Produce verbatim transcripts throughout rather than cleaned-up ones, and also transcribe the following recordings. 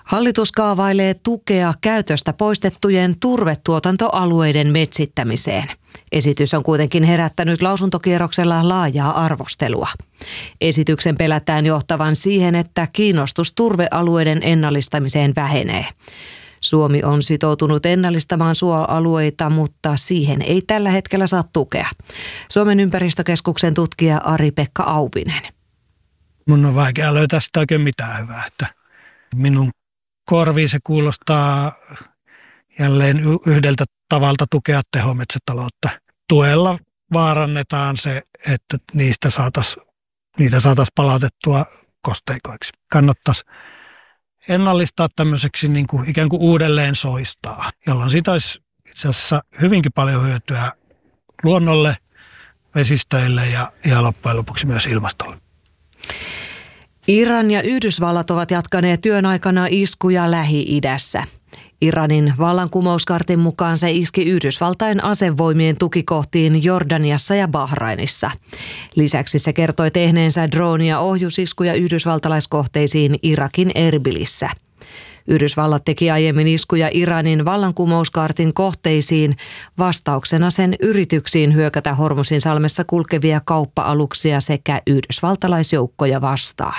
Hallitus kaavailee tukea käytöstä poistettujen turvetuotantoalueiden metsittämiseen. Esitys on kuitenkin herättänyt lausuntokierroksella laajaa arvostelua. Esityksen pelätään johtavan siihen, että kiinnostus turvealueiden ennallistamiseen vähenee. Suomi on sitoutunut ennallistamaan suoalueita, mutta siihen ei tällä hetkellä saa tukea. Suomen ympäristökeskuksen tutkija Ari-Pekka Auvinen. Mun on vaikea löytää sitä oikein mitään hyvää. Että minun korviin se kuulostaa jälleen yhdeltä tavalta tukea tehometsätaloutta. Tuella vaarannetaan se, että niistä saataisiin, niitä saataisiin palautettua kosteikoiksi. Kannattaisi ennallistaa tämmöiseksi niin kuin ikään kuin uudelleen soistaa, jolloin siitä olisi itse asiassa hyvinkin paljon hyötyä luonnolle, vesistöille ja, ja loppujen lopuksi myös ilmastolle. Iran ja Yhdysvallat ovat jatkaneet työn aikana iskuja Lähi-idässä. Iranin vallankumouskartin mukaan se iski Yhdysvaltain asevoimien tukikohtiin Jordaniassa ja Bahrainissa. Lisäksi se kertoi tehneensä drone- ja ohjusiskuja yhdysvaltalaiskohteisiin Irakin Erbilissä. Yhdysvallat teki aiemmin iskuja Iranin vallankumouskartin kohteisiin vastauksena sen yrityksiin hyökätä Hormuzinsalmessa kulkevia kauppa-aluksia sekä yhdysvaltalaisjoukkoja vastaan.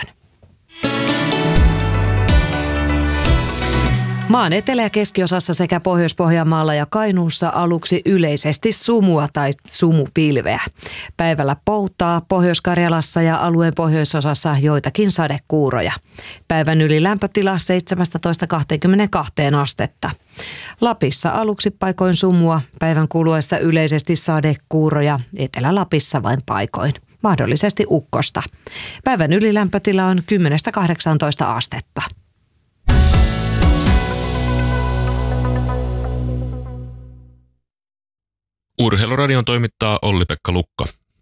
Maan etelä- ja keskiosassa sekä Pohjois-Pohjanmaalla ja Kainuussa aluksi yleisesti sumua tai sumupilveä. Päivällä poutaa Pohjois-Karjalassa ja alueen pohjoisosassa joitakin sadekuuroja. Päivän yli lämpötila seitsemästätoista kaksikymmentäkaksi astetta. Lapissa aluksi paikoin sumua, päivän kuluessa yleisesti sadekuuroja, Etelä-Lapissa vain paikoin. Mahdollisesti ukkosta. Päivän ylilämpötila on kymmenestä kahdeksaantoista astetta. Urheiluradion toimittaa Olli-Pekka Lukka.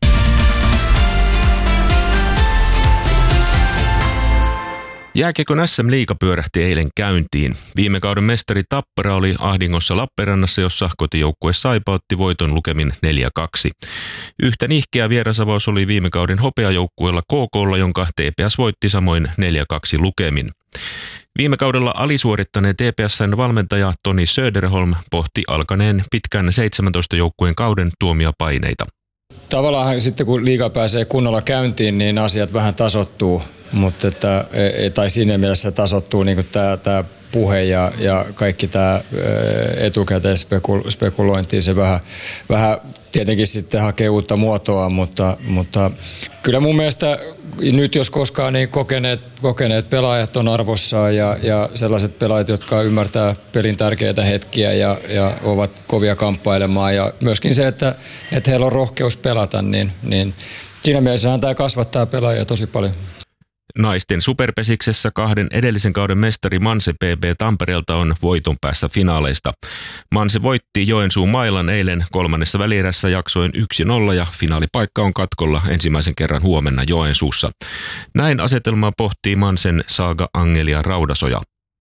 Jääkiekon S M-liiga pyörähti eilen käyntiin. Viime kauden mestari Tappara oli ahdingossa Lappeenrannassa, jossa kotijoukkue Saipa otti voiton lukemin neljä kaksi. Yhtä nihkeä vierasavaus oli viime kauden hopeajoukkueella K K:lla, jonka T P S voitti samoin neljä kaksi lukemin. Viime kaudella alisuorittaneen T P S:n valmentaja Toni Söderholm pohti alkaneen pitkän seitsemäntoista joukkueen kauden tuomia paineita. Tavallaan sitten kun liiga pääsee kunnolla käyntiin, niin asiat vähän tasoittuu, mutta että, tai siinä mielessä tasoittuu niin tämä, tämä puhe ja, ja kaikki tämä etukäteen spekulointi, se vähän, vähän tietenkin sitten hakee uutta muotoa, mutta, mutta kyllä mun mielestä nyt jos koskaan niin kokeneet, kokeneet pelaajat on arvossaan ja, ja sellaiset pelaajat, jotka ymmärtää pelin tärkeitä hetkiä ja, ja ovat kovia kamppailemaan ja myöskin se, että, että heillä on rohkeus pelata, niin, niin siinä mielessähän tämä kasvattaa pelaajia tosi paljon. Naisten superpesiksessä kahden edellisen kauden mestari Manse P B Tampereelta on voiton päässä finaaleista. Manse voitti Joensuun Mailan eilen kolmannessa välierässä jaksoin yksi nolla ja finaalipaikka on katkolla ensimmäisen kerran huomenna Joensuussa. Näin asetelmaa pohtii Mansen Saaga Angelia Raudasoja.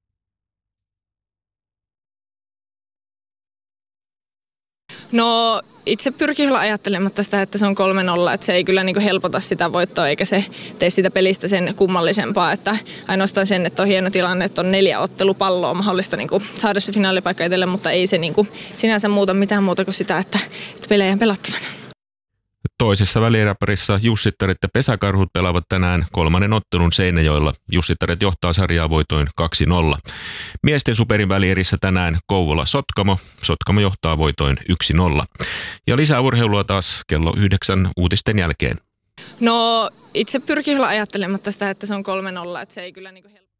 No itse pyrkii kyllä ajattelematta sitä, että se on kolme nolla, että se ei kyllä niin kuin helpota sitä voittoa eikä se tee sitä pelistä sen kummallisempaa, että ainoastaan sen, että on hieno tilanne, että on neljä ottelupalloa mahdollista niin kuin saada se finaalipaikka itselle, mutta ei se niin kuin sinänsä muuta mitään muuta kuin sitä, että, että pelejä on pelattavana. Toisessa välieräparissa Jussittaret ja Pesäkarhut pelaavat tänään kolmannen ottelun Seinäjoella. Jussittaret johtaa sarjaa voitoin kaksi nolla. Miesten superin välierissä tänään Kouvola-Sotkamo. Sotkamo johtaa voitoin yksi nolla. Ja lisää urheilua taas kello yhdeksän uutisten jälkeen. No itse pyrkii kyllä ajattelematta sitä, että se on kolme nolla, että se ei kyllä niin kuin helpota.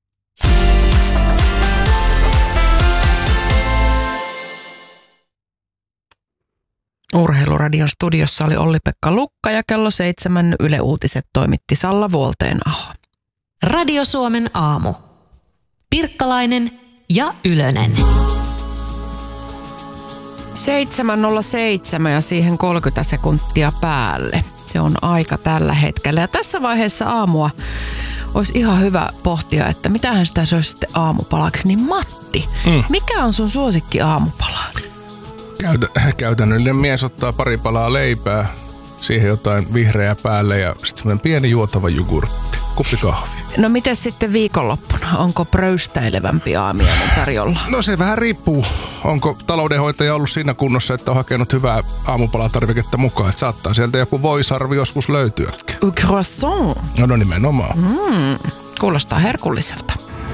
Urheiluradion studiossa oli Olli-Pekka Lukka ja kello seitsemän Yle Uutiset toimitti Salla Vuolteenaho. Radio Suomen aamu. Pirkkalainen ja Ylönen. seitsemän nolla seitsemän ja siihen kolmekymmentä sekuntia päälle. Se on aika tällä hetkellä. Ja tässä vaiheessa aamua olisi ihan hyvä pohtia, että mitähän sitä se olisi sitten aamupalaksi. Niin Matti, mm. mikä on sun suosikki aamupala? Käytä, käytännöllinen mies ottaa pari palaa leipää, siihen jotain vihreää päälle ja sitten semmoinen pieni juotava jogurtti. kuppi kahvia. No miten sitten viikonloppuna? Onko pröystäilevämpi aamiainen tarjolla? No se vähän riippuu. Onko taloudenhoitaja ollut siinä kunnossa, että on hakenut hyvää aamupalatarviketta mukaan. Että saattaa sieltä joku voisarvi joskus löytyäkin. Croissant. No, no nimenomaan. Mm, kuulostaa herkulliselta.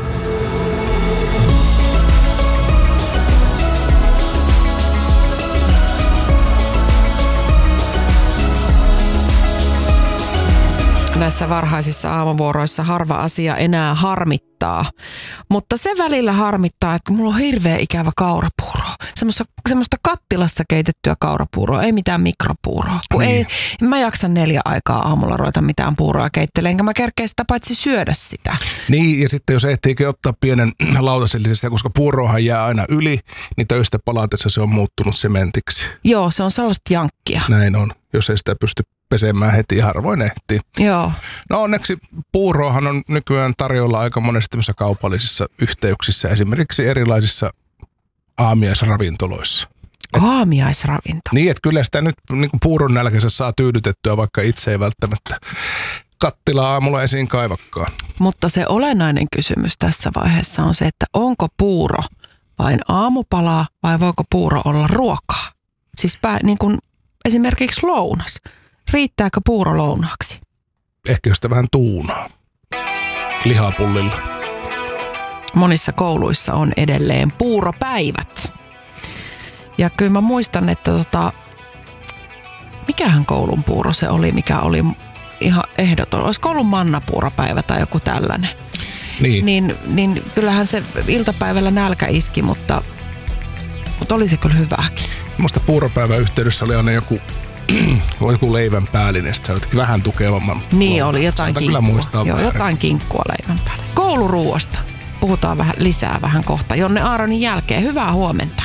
Näissä varhaisissa aamuvuoroissa harva asia enää harmittaa, mutta se välillä harmittaa, että mulla on hirveä ikävä kaurapuuroa. Semmoista, semmoista kattilassa keitettyä kaurapuuroa, ei mitään mikropuuroa. Kun niin. ei, mä jaksan neljä aikaa aamulla ruveta mitään puuroa keittelemään, enkä mä kerkeä sitä paitsi syödä sitä. Niin, ja sitten jos ehtiikin ottaa pienen lautasellisesti, koska puuroahan jää aina yli, niin töistä palatessa se on muuttunut sementiksi. Joo, se on sellaista jankkia. Näin on, jos ei sitä pysty pesemään heti, harvoin ehtii. Joo. No onneksi puuroahan on nykyään tarjolla aika monesti tämmöisissä kaupallisissa yhteyksissä, esimerkiksi erilaisissa aamiaisravintoloissa. Et, Aamiaisravinto. Niin, että kyllä sitä nyt niin kuin puuron nälkänsä saa tyydytettyä, vaikka itse ei välttämättä kattilaa aamulla esiin kaivakkaan. Mutta se olennainen kysymys tässä vaiheessa on se, että onko puuro vain aamupalaa vai voiko puuro olla ruokaa? Siis pää, niin kuin esimerkiksi lounas. Riittääkö puuro lounaaksi? Ehkä jos sitä vähän tuunaa lihapullilla. Monissa kouluissa on edelleen puuropäivät. Ja kyllä mä muistan, että tota, mikähän koulun puuro se oli, mikä oli ihan ehdoton. Olisi koulun mannapuuropäivä tai joku tällainen. Niin. Niin, niin kyllähän se iltapäivällä nälkä iski, mutta, mutta oli se kyllä hyvääkin. Musta puuropäivän yhteydessä oli aina joku joku leivän päällinen, sitten se oli vähän tukevamman. Niin oli, jotain kinkkua. Joo, väärin. jotain kinkkua leivän päälle. Kouluruuasta puhutaan vähän lisää vähän kohta Jonne Aaronin jälkeen. Hyvää huomenta.